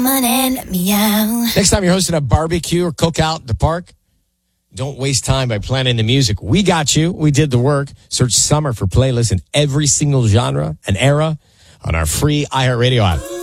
And meow. Next time you're hosting a barbecue or cookout at the park, don't waste time by planning the music. We got you. We did the work. Search Summer for playlists in every single genre and era on our free iHeartRadio app.